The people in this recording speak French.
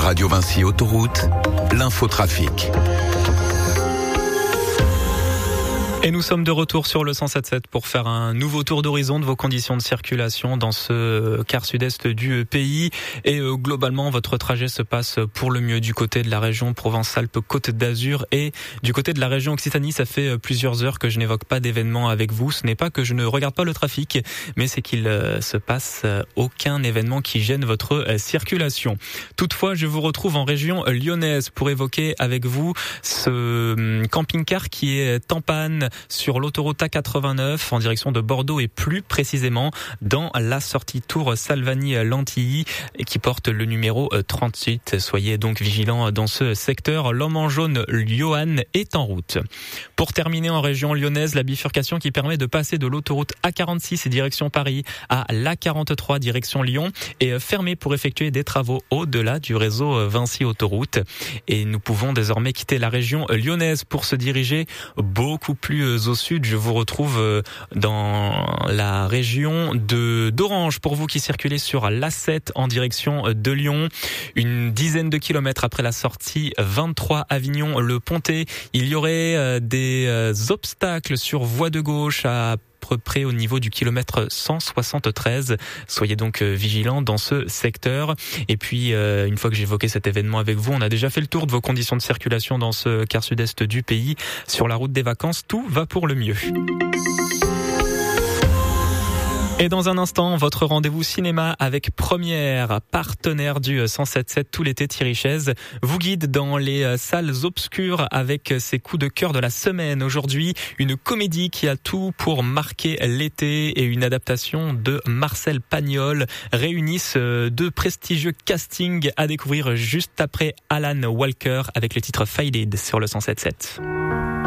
Radio Vinci Autoroute, l'infotrafic. Et nous sommes de retour sur le 107.7 pour faire un nouveau tour d'horizon de vos conditions de circulation dans ce quart sud-est du pays. Et globalement, votre trajet se passe pour le mieux du côté de la région Provence-Alpes-Côte d'Azur et du côté de la région Occitanie. Ça fait plusieurs heures que je n'évoque pas d'événement avec vous. Ce n'est pas que je ne regarde pas le trafic, mais c'est qu'il se passe aucun événement qui gêne votre circulation. Toutefois, je vous retrouve en région lyonnaise pour évoquer avec vous ce camping-car qui est en panne sur l'autoroute A89 en direction de Bordeaux et plus précisément dans la sortie Tour Salvani-Lantilly qui porte le numéro 38. Soyez donc vigilants dans ce secteur. L'homme en jaune, Johan, est en route. Pour terminer en région lyonnaise, la bifurcation qui permet de passer de l'autoroute A46 direction Paris à l'A43 direction Lyon est fermée pour effectuer des travaux au-delà du réseau Vinci Autoroute. Et nous pouvons désormais quitter la région lyonnaise pour se diriger beaucoup plus au sud. Je vous retrouve dans la région d'Orange pour vous qui circulez sur l'A7 en direction de Lyon. Une dizaine de kilomètres après la sortie 23 Avignon-Le Pontet, il y aurait des obstacles sur voie de gauche à peu près au niveau du kilomètre 173. Soyez donc vigilants dans ce secteur. Et puis, une fois que j'ai évoqué cet événement avec vous, on a déjà fait le tour de vos conditions de circulation dans ce quart sud-est du pays. Sur la route des vacances, tout va pour le mieux. Et dans un instant, votre rendez-vous cinéma avec Première, partenaire du 107.7 tout l'été. Thierry Chaise vous guide dans les salles obscures avec ses coups de cœur de la semaine. Aujourd'hui, une comédie qui a tout pour marquer l'été et une adaptation de Marcel Pagnol réunissent deux prestigieux castings à découvrir juste après Alan Walker avec le titre Faded sur le 107.7.